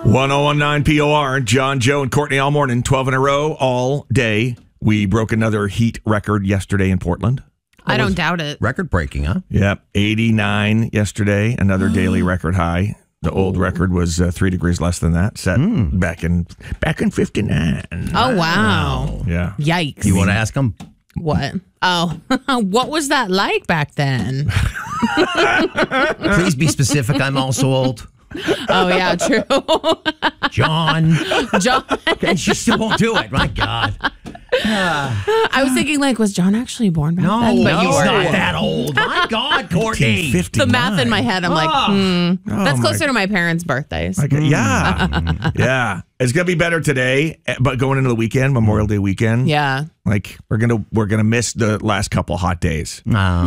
1019 POR, John, Joe, and Courtney all morning, 12 in a row, all day. We broke another heat record yesterday in Portland. I don't doubt it. Record breaking, huh? Yep, 89 yesterday, another daily record high. The old record was 3 degrees less than that, set back in 59. Oh, wow. Yeah. Yikes. You want to ask him? What? Oh, what was that like back then? Please be specific. I'm also old. Oh, yeah, true. John. John. And she still won't do it. My God. I was thinking, was John actually born back then? But you he's were. not that old. My God, Courtney. 59. The math in my head, I'm like, that's closer to my parents' birthdays. Yeah. Yeah. It's going to be better today, but going into the weekend, Memorial Day weekend. Yeah. We're going to miss the last couple hot days.